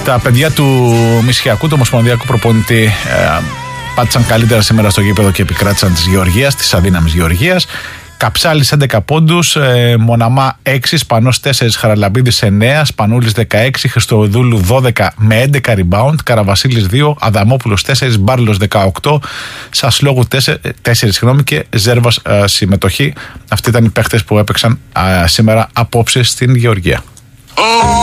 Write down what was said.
Τα παιδιά του Μισχιακού, του ομοσπονδιακού προπονητή, πάτησαν καλύτερα σήμερα στο γήπεδο και επικράτησαν της Γεωργίας, της αδύναμης Γεωργίας. Καψάλης 11 πόντους, Μοναμά 6, Σπανός 4, Χαραλαμπίδης 9, Σπανούλης 16, Χριστοδούλου 12 με 11 rebound, Καραβασίλης 2, Αδαμόπουλος 4, Μπάρλος 18, Σασλόγου 4 και Ζέρβας συμμετοχή. Αυτοί ήταν οι παίχτες που έπαιξαν σήμερα απόψε στην Γεωργία.